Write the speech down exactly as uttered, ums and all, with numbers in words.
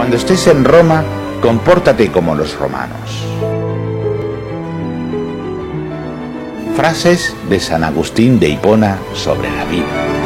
Cuando estés en Roma, compórtate como los romanos. Frases de San Agustín de Hipona sobre la vida.